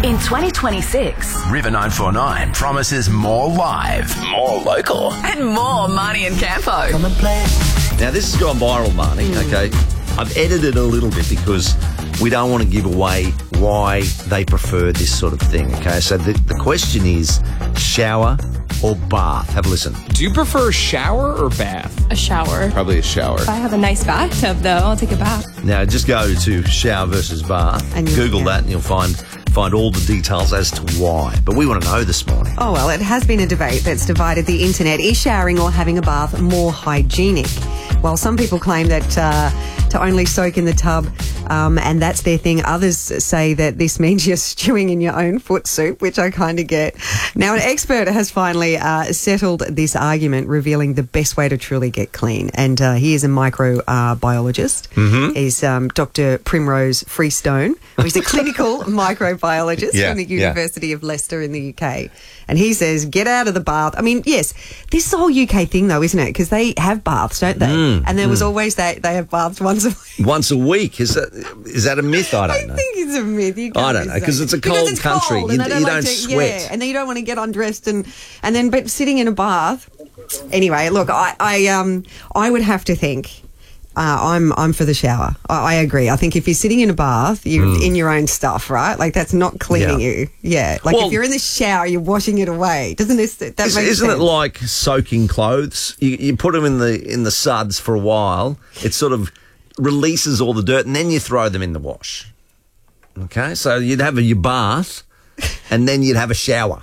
In 2026, River 949 promises more live, more local. and more Marnie and Campo. Now, this has gone viral, Marnie, okay? I've edited a little bit because we don't want to give away why they prefer this sort of thing, okay? So the question is shower or bath? Have a listen. Do you prefer shower or bath? A shower. Probably a shower. If I have a nice bathtub, though, I'll take a bath. Now, just go to shower versus bath, And you'll- Google that, and you'll find all the details as to why. But we want to know this morning. Oh, well, it has been a debate that's divided the internet. Is showering or having a bath more hygienic? While some people claim that to only soak in the tub, and that's their thing, others say that this means you're stewing in your own foot soup, which I kind of get. Now, an expert has finally settled this argument, revealing the best way to truly get clean. And he is a microbiologist. He's Dr. Primrose Freestone. He's a clinical microbiologist Yeah, from the yeah. University of Leicester in the UK. And he says, get out of the bath. I mean, yes, this is a whole UK thing, though, isn't it? Because they have baths, don't they? And there was always that they have baths once a week. Once a week, is that a myth? I don't know. I think it's a myth. You I can't don't know, say. 'cause it's a Because cold it's country. cold and You they don't sweat. Yeah, and then you don't want to get undressed and then but sitting in a bath. Anyway, look, I would have to think. I'm for the shower. I agree. I think if you're sitting in a bath, you're in your own stuff, right? Like that's not cleaning Yeah. you. Yeah. Like Well- if you're in the shower, you're washing it away. Doesn't this? That makes Isn't sense. it like soaking clothes? You put them in the suds for a while. It sort of releases all the dirt, and then you throw them in the wash. Okay, so you'd have your bath, and then you'd have a shower.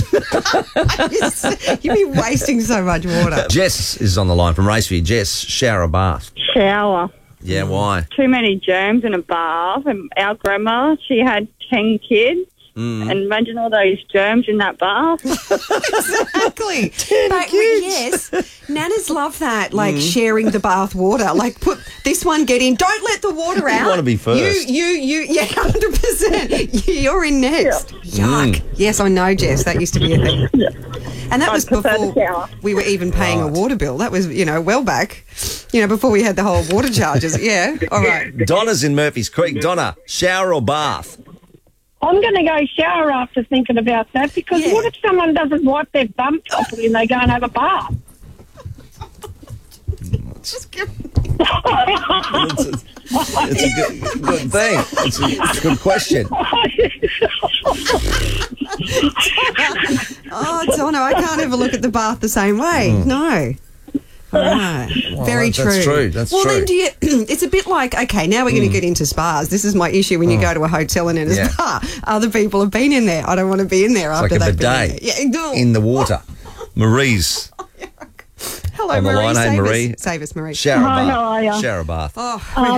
You'd be wasting so much water. Jess is on the line from Raceview. Jess, shower or bath? Shower. Yeah, why? Too many germs in a bath. And our grandma, she had 10 kids. And imagine all those germs in that bath. Exactly. But yes, nanas love that, like sharing the bath water. Like put this one, get in. Don't let the water out. wanna be first. You, yeah, 100%. You're in next. Yuck. Yes, I know, Jess. That used to be a thing. And that was prefer the before shower. we were even paying a water bill. That was, well back, before we had the whole water charges. Yeah. All right. Donna's in Murphy's Creek. Donna, shower or bath? I'm going to go shower after thinking about that because what if someone doesn't wipe their bum properly and they go and have a bath? Just give It's a good thing. It's a good question. Oh, Donna, I can't ever look at the bath the same way. No. All right. Very true. That's true. That's well, true. then it's a bit like, okay, now we're going to get into spas. This is my issue when you go to a hotel and in a spa. Other people have been in there. I don't want to be in there after like a they've been bidet in there. Yeah. in the water. Marie's Hello, on the Marie. line. Hey, Save Marie. us. Save us, Marie. shower or Hi, bath? how are ya? Shower or bath? Oh,